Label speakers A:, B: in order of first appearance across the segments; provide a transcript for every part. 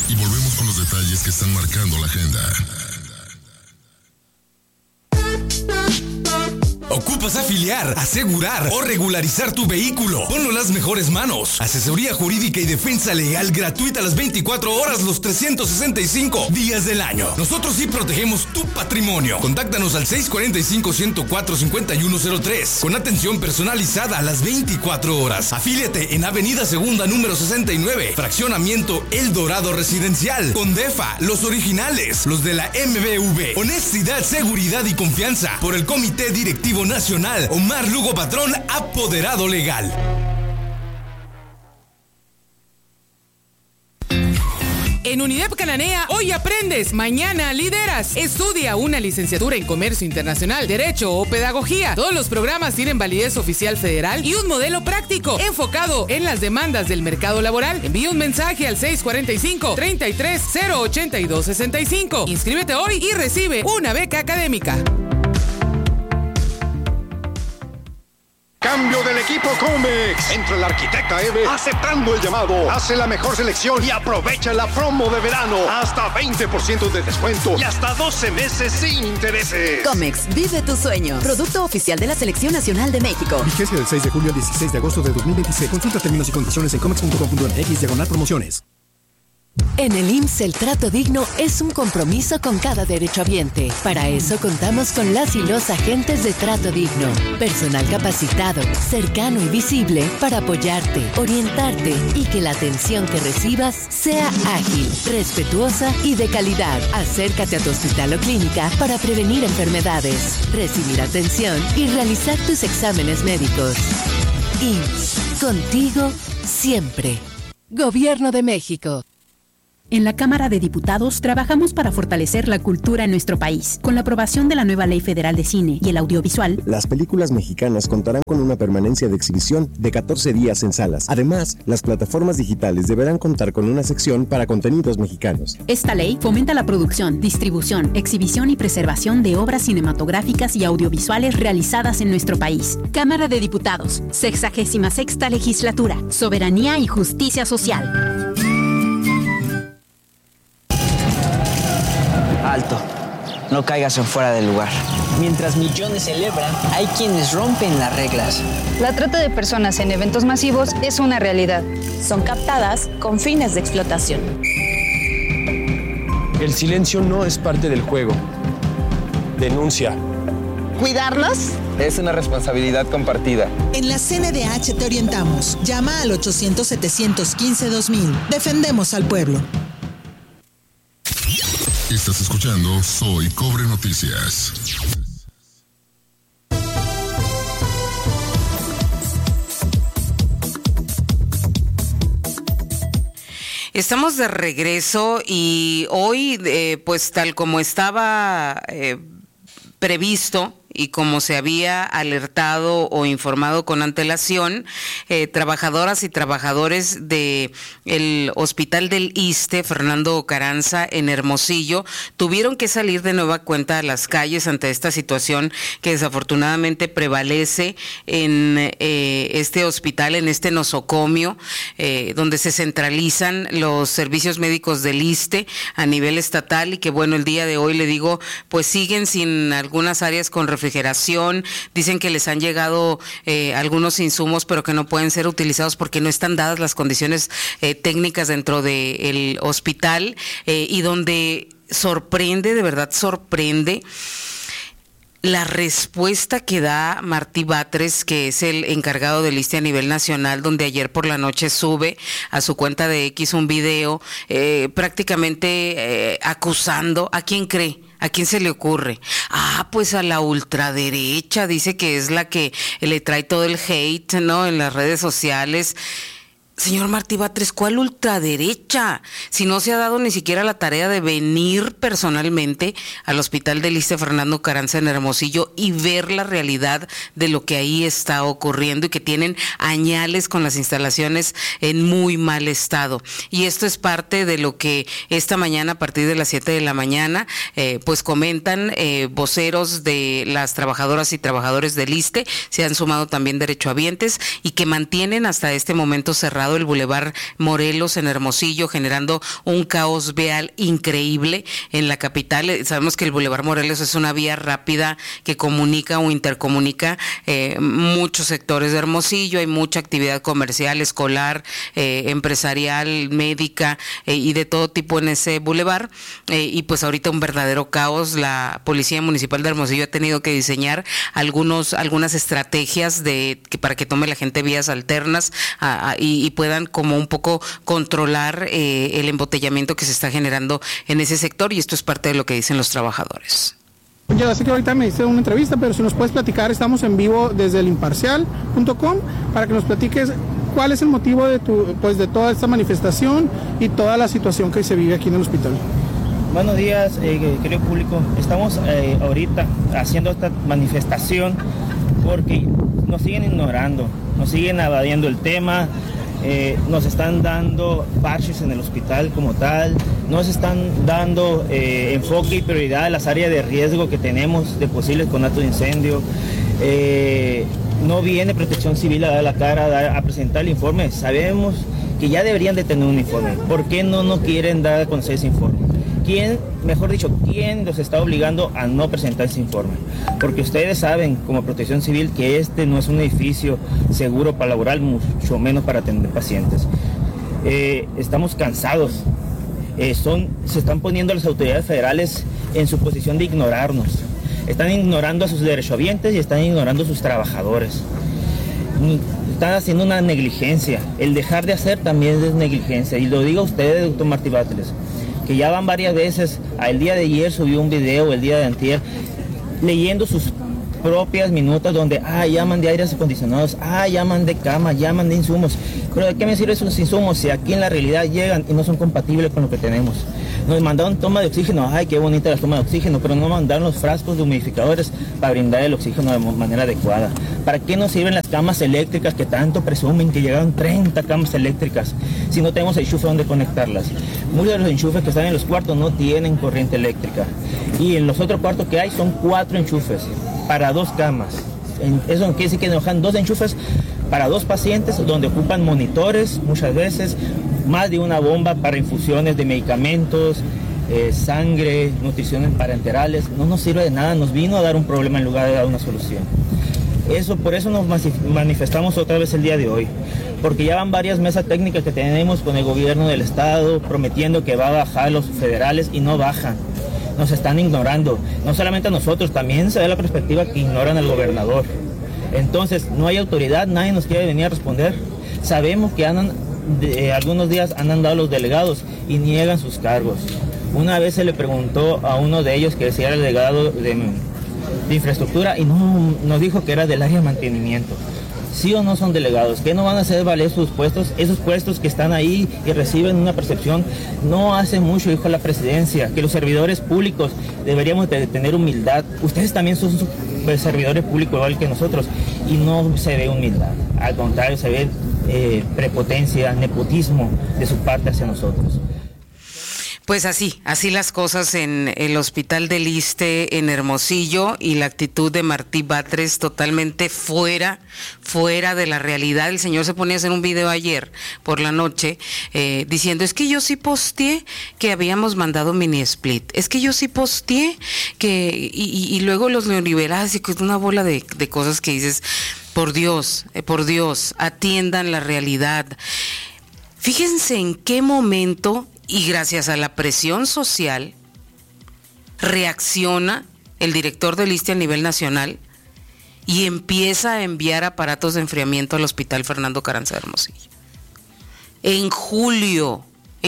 A: y volvemos con los detalles que están marcando la agenda.
B: ¿Ocupas afiliar, asegurar o regularizar tu vehículo? Ponlo en las mejores manos. Asesoría jurídica y defensa legal gratuita las 24 horas, los 365 días del año. Nosotros sí protegemos tu patrimonio. Contáctanos al 645-104-5103 con atención personalizada a las 24 horas. Afíliate en Avenida Segunda número 69, Fraccionamiento El Dorado Residencial. Condefa, los originales, los de la MBV. Honestidad, seguridad y confianza. Por el Comité Directivo Nacional, Omar Lugo Patrón, apoderado legal.
C: En UNIDEP Cananea, hoy aprendes, mañana lideras. Estudia una licenciatura en Comercio Internacional, Derecho o Pedagogía. Todos los programas tienen validez oficial federal y un modelo práctico enfocado en las demandas del mercado laboral. Envía un mensaje al 645-33-082-65. Inscríbete hoy y recibe una beca académica.
D: Cambio del equipo Comex. Entra el arquitecta Eve aceptando el llamado. Hace la mejor selección y aprovecha la promo de verano. Hasta 20% de descuento y hasta 12 meses sin intereses.
E: Comex, vive tu sueño. Producto oficial de la Selección Nacional de México.
F: Vigencia del 6 de julio al 16 de agosto de 2026. Consulta términos y condiciones en comex.com.mx/promociones.
G: En el IMSS el trato digno es un compromiso con cada derechohabiente. Para eso contamos con las y los agentes de trato digno. Personal capacitado, cercano y visible para apoyarte, orientarte y que la atención que recibas sea ágil, respetuosa y de calidad. Acércate a tu hospital o clínica para prevenir enfermedades, recibir atención y realizar tus exámenes médicos. IMSS, contigo siempre. Gobierno de México.
H: En la Cámara de Diputados trabajamos para fortalecer la cultura en nuestro país. Con la aprobación de la nueva Ley Federal de Cine y el Audiovisual,
I: las películas mexicanas contarán con una permanencia de exhibición de 14 días en salas. Además, las plataformas digitales deberán contar con una sección para contenidos mexicanos.
H: Esta ley fomenta la producción, distribución, exhibición y preservación de obras cinematográficas y audiovisuales realizadas en nuestro país. Cámara de Diputados, 66ª Legislatura, Soberanía y Justicia Social.
J: Alto, no caigas en fuera del lugar. Mientras millones celebran, hay quienes rompen las reglas.
K: La trata de personas en eventos masivos es una realidad.
L: Son captadas con fines de explotación.
M: El silencio no es parte del juego. Denuncia.
N: ¿Cuidarlos?
O: Es una responsabilidad compartida.
N: En la CNDH te orientamos. Llama al 800-715-2000. Defendemos al pueblo.
A: Estás escuchando Soy Cobre Noticias.
P: Estamos de regreso y hoy, pues tal como estaba previsto y como se había alertado o informado con antelación, trabajadoras y trabajadores de el Hospital del ISSSTE, Fernando Carranza, en Hermosillo, tuvieron que salir de nueva cuenta a las calles ante esta situación que desafortunadamente prevalece en este hospital, en este nosocomio, donde se centralizan los servicios médicos del ISSSTE a nivel estatal y que, bueno, el día de hoy, le digo, pues siguen sin algunas áreas con refrigeración. Dicen que les han llegado algunos insumos, pero que no pueden ser utilizados porque no están dadas las condiciones técnicas dentro del hospital, y donde sorprende, de verdad sorprende, la respuesta que da Martí Batres, que es el encargado del ISSSTE a nivel nacional, donde ayer por la noche sube a su cuenta de X un video prácticamente acusando. ¿A quién cree? ¿A quién se le ocurre? Pues a la ultraderecha, dice que es la que le trae todo el hate, ¿no?, en las redes sociales. Señor Martí Batres, ¿cuál ultraderecha? Si no se ha dado ni siquiera la tarea de venir personalmente al Hospital del ISSSTE Fernando Carranza en Hermosillo y ver la realidad de lo que ahí está ocurriendo y que tienen añales con las instalaciones en muy mal estado. Y esto es parte de lo que esta mañana, a partir de las 7 de la mañana, pues comentan voceros de las trabajadoras y trabajadores del ISSSTE. Se han sumado también derechohabientes y que mantienen hasta este momento cerrado cerrado el Boulevard Morelos en Hermosillo, generando un caos vial increíble en la capital. Sabemos que el Boulevard Morelos es una vía rápida que comunica o intercomunica muchos sectores de Hermosillo. Hay mucha actividad comercial, escolar, empresarial, médica y de todo tipo en ese bulevar, y pues ahorita un verdadero caos. La Policía Municipal de Hermosillo ha tenido que diseñar algunas estrategias para que tome la gente vías alternas y puedan como un poco controlar el embotellamiento que se está generando en ese sector, y esto es parte de lo que dicen los trabajadores.
Q: Ya sé que ahorita me hice una entrevista, pero si nos puedes platicar, estamos en vivo desde elimparcial.com para que nos platiques cuál es el motivo de toda esta manifestación y toda la situación que se vive aquí en el hospital.
R: Buenos días, querido público. Estamos ahorita haciendo esta manifestación porque nos siguen ignorando, nos siguen evadiendo el tema. Nos están dando parches en el hospital como tal, nos están dando enfoque y prioridad a las áreas de riesgo que tenemos de posibles conatos de incendio. No viene Protección Civil a dar la cara, a presentar el informe. Sabemos que ya deberían de tener un informe. ¿Por qué no quieren dar a conocer ese informe? ¿Quién los está obligando a no presentar ese informe? Porque ustedes saben, como Protección Civil, que este no es un edificio seguro para laborar, mucho menos para atender pacientes. Estamos cansados. Se están poniendo las autoridades federales en su posición de ignorarnos. Están ignorando a sus derechohabientes y están ignorando a sus trabajadores. Están haciendo una negligencia. El dejar de hacer también es negligencia. Y lo digo a ustedes, doctor Martí Batres, que ya van varias veces. El día de ayer subió un video, el día de antier, leyendo sus propias minutas donde llaman de aires acondicionados, llaman de cama, llaman de insumos. Pero ¿de qué me sirven esos insumos si aquí en la realidad llegan y no son compatibles con lo que tenemos? Nos mandaron toma de oxígeno, qué bonita la toma de oxígeno, pero no mandaron los frascos de humidificadores para brindar el oxígeno de manera adecuada. ¿Para qué nos sirven las camas eléctricas que tanto presumen que llegaron 30 camas eléctricas si no tenemos enchufe donde conectarlas? Muchos de los enchufes que están en los cuartos no tienen corriente eléctrica, y en los otros cuartos que hay son 4 enchufes para 2 camas. Eso quiere decir que nos dejan 2 enchufes para 2 pacientes, donde ocupan monitores muchas veces, más de una bomba para infusiones de medicamentos, sangre, nutriciones parenterales. No nos sirve de nada, nos vino a dar un problema en lugar de dar una solución. Por eso nos manifestamos otra vez el día de hoy, porque ya van varias mesas técnicas que tenemos con el gobierno del estado prometiendo que va a bajar los federales y no bajan. Nos están ignorando, no solamente a nosotros, también se da la perspectiva que ignoran al gobernador. Entonces no hay autoridad, nadie nos quiere venir a responder. Sabemos que algunos días han andado los delegados y niegan sus cargos. Una vez se le preguntó a uno de ellos que si era el delegado de infraestructura y nos dijo que era del área de mantenimiento. ¿Sí o no son delegados? ¿Qué no van a hacer valer sus puestos? Esos puestos que están ahí y reciben una percepción no hace mucho, dijo la presidencia, que los servidores públicos deberíamos de tener humildad. Ustedes también son servidores públicos igual que nosotros y no se ve humildad. Al contrario, se ve prepotencia, nepotismo de su parte hacia nosotros.
P: Pues así las cosas en el Hospital del Iste en Hermosillo, y la actitud de Martí Batres totalmente fuera de la realidad. El señor se ponía a hacer un video ayer por la noche diciendo, es que yo sí posteé que habíamos mandado mini split, es que yo sí posteé que, y luego los neoliberales y con una bola de cosas que dices, por Dios, atiendan la realidad. Fíjense en qué momento, y gracias a la presión social, reacciona el director del ISSSTE a nivel nacional y empieza a enviar aparatos de enfriamiento al Hospital Fernando Carranza de Hermosillo. En julio,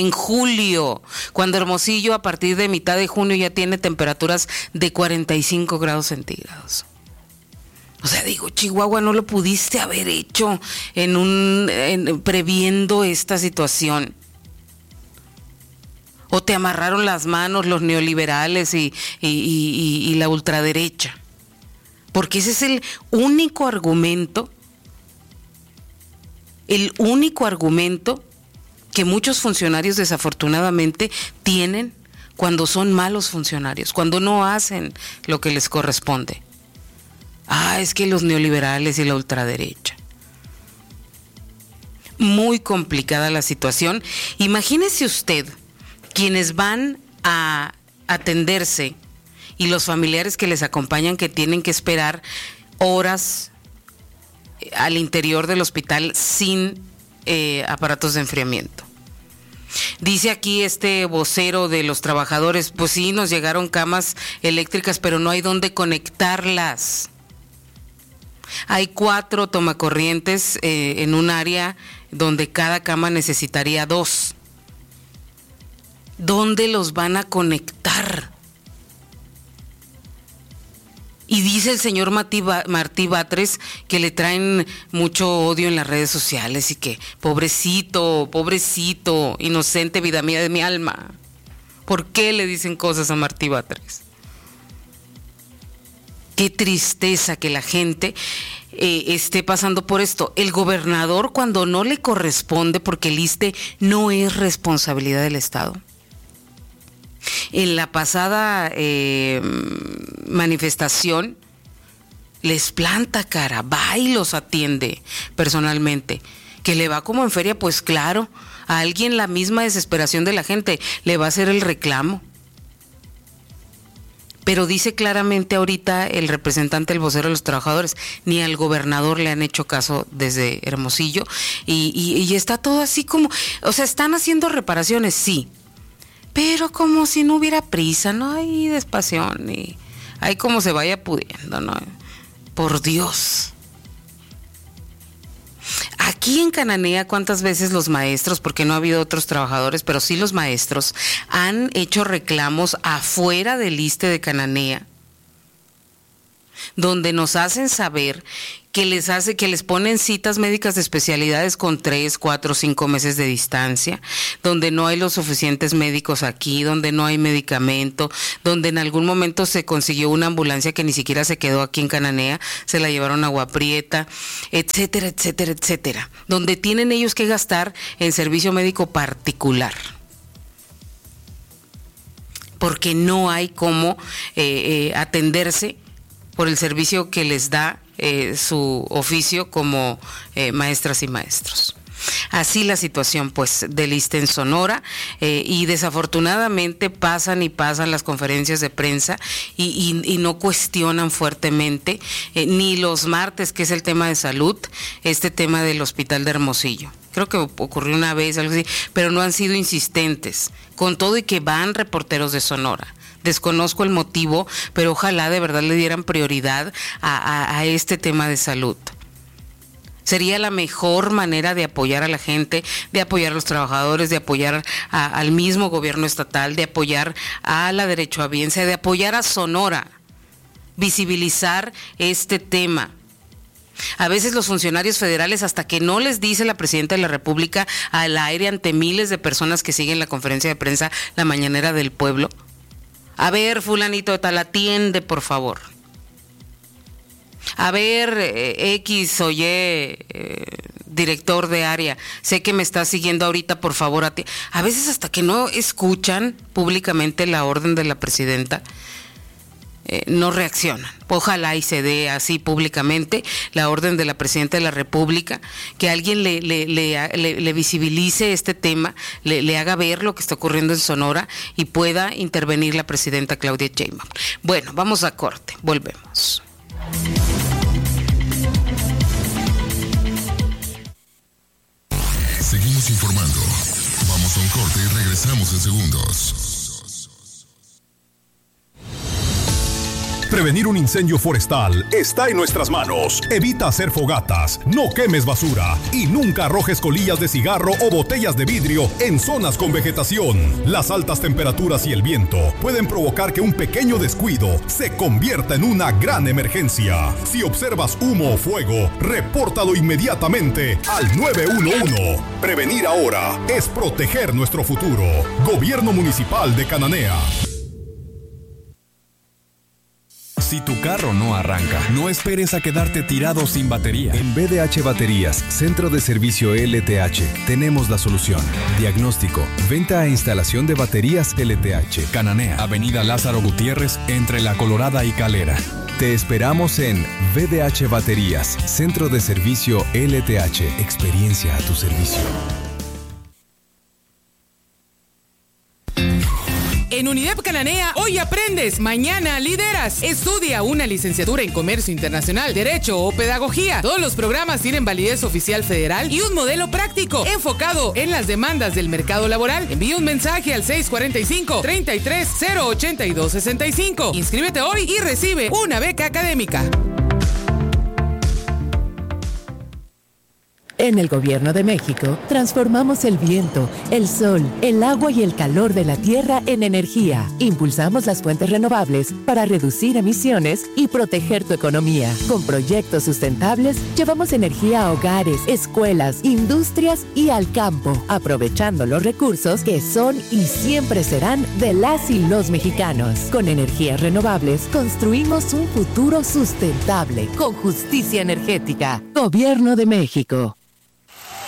P: cuando Hermosillo a partir de mitad de junio ya tiene temperaturas de 45 grados centígrados. O sea, digo, Chihuahua, no lo pudiste haber hecho previendo esta situación. O te amarraron las manos los neoliberales y la ultraderecha. Porque ese es el único argumento que muchos funcionarios desafortunadamente tienen cuando son malos funcionarios, cuando no hacen lo que les corresponde. Es que los neoliberales y la ultraderecha. muy complicada la situación. Imagínese usted quienes van a atenderse y los familiares que les acompañan, que tienen que esperar horas al interior del hospital sin aparatos de enfriamiento. Dice aquí este vocero de los trabajadores, pues sí, nos llegaron camas eléctricas, pero no hay dónde conectarlas. Hay 4 tomacorrientes en un área donde cada cama necesitaría 2. ¿Dónde los van a conectar? Y dice el señor Martí Batres que le traen mucho odio en las redes sociales y que pobrecito, inocente vida mía de mi alma. ¿Por qué le dicen cosas a Martí Batres? Qué tristeza que la gente esté pasando por esto. El gobernador, cuando no le corresponde, porque el ISSSTE no es responsabilidad del Estado. En la pasada manifestación les planta cara, va y los atiende personalmente. Que le va como en feria, pues claro, a alguien la misma desesperación de la gente le va a hacer el reclamo. Pero dice claramente ahorita el representante, el vocero de los trabajadores, ni al gobernador le han hecho caso desde Hermosillo y está todo así como, o sea, están haciendo reparaciones, sí, pero como si no hubiera prisa, no hay despación y hay como se vaya pudiendo, ¿no? Por Dios. Aquí en Cananea, ¿cuántas veces los maestros, porque no ha habido otros trabajadores, pero sí los maestros, han hecho reclamos afuera del ISSSTE de Cananea, donde nos hacen saber que les ponen citas médicas de especialidades con 3, 4, 5 meses de distancia, donde no hay los suficientes médicos aquí, donde no hay medicamento, donde en algún momento se consiguió una ambulancia que ni siquiera se quedó aquí en Cananea, se la llevaron a Agua Prieta, etcétera, etcétera, etcétera, donde tienen ellos que gastar en servicio médico particular, porque no hay cómo atenderse por el servicio que les da su oficio como maestras y maestros. Así la situación pues del ISSSTE en Sonora, y desafortunadamente pasan las conferencias de prensa y no cuestionan fuertemente, ni los martes, que es el tema de salud, este tema del hospital de Hermosillo. Creo que ocurrió una vez, algo así, pero no han sido insistentes, con todo y que van reporteros de Sonora. Desconozco el motivo, pero ojalá de verdad le dieran prioridad a este tema de salud. Sería la mejor manera de apoyar a la gente, de apoyar a los trabajadores, de apoyar al mismo gobierno estatal, de apoyar a la derechohabiencia, de apoyar a Sonora, visibilizar este tema. A veces los funcionarios federales, hasta que no les dice la presidenta de la República al aire ante miles de personas que siguen la conferencia de prensa, la mañanera del pueblo, a ver, fulanito de tal, atiende, por favor. A ver, X o Y, director de área, sé que me está siguiendo ahorita, por favor, atiende. A veces hasta que no escuchan públicamente la orden de la presidenta, no reaccionan. Ojalá y se dé así públicamente la orden de la presidenta de la República, que alguien le visibilice este tema, le haga ver lo que está ocurriendo en Sonora y pueda intervenir la presidenta Claudia Sheinbaum. Bueno, vamos a corte, volvemos.
A: Seguimos informando. Vamos a un corte y regresamos en segundos.
S: Prevenir un incendio forestal está en nuestras manos. Evita hacer fogatas, no quemes basura y nunca arrojes colillas de cigarro o botellas de vidrio en zonas con vegetación. Las altas temperaturas y el viento pueden provocar que un pequeño descuido se convierta en una gran emergencia. Si observas humo o fuego, repórtalo inmediatamente al 911. Prevenir ahora es proteger nuestro futuro. Gobierno Municipal de Cananea.
T: si tu carro no arranca, no esperes a quedarte tirado sin batería.
U: En VDH Baterías, Centro de Servicio LTH, tenemos la solución. Diagnóstico, venta e instalación de baterías LTH.
T: Cananea, Avenida Lázaro Gutiérrez, entre La Colorada y Calera.
U: Te esperamos en VDH Baterías, Centro de Servicio LTH. Experiencia a tu servicio.
C: En UNIDEP Cananea, hoy aprendes, mañana lideras. Estudia una licenciatura en Comercio Internacional, Derecho o Pedagogía. Todos los programas tienen validez oficial federal y un modelo práctico enfocado en las demandas del mercado laboral. Envía un mensaje al 645-33-082-65. Inscríbete hoy y recibe una beca académica.
G: En el Gobierno de México, transformamos el viento, el sol, el agua y el calor de la tierra en energía. Impulsamos las fuentes renovables para reducir emisiones y proteger tu economía. Con proyectos sustentables, llevamos energía a hogares, escuelas, industrias y al campo, aprovechando los recursos que son y siempre serán de las y los mexicanos. Con energías renovables, construimos un futuro sustentable, con justicia energética. Gobierno de México.